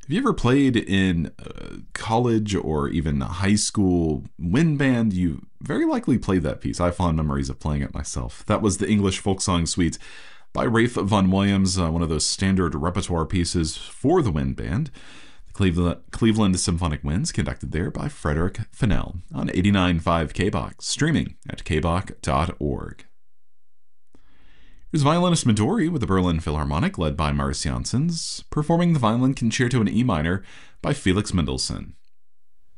Have you ever played in college or even high school wind band? You very likely played that piece. I have fond memories of playing it myself. That was the English Folk Song Suite by Rafe Vaughan Williams, one of those standard repertoire pieces for the wind band. The Cleveland Symphonic Winds, conducted there by Frederick Fennell on 89.5 KBOX, streaming at kbach.org. Here's violinist Midori with the Berlin Philharmonic, led by Marius Janssens, performing the Violin Concerto in E minor by Felix Mendelssohn.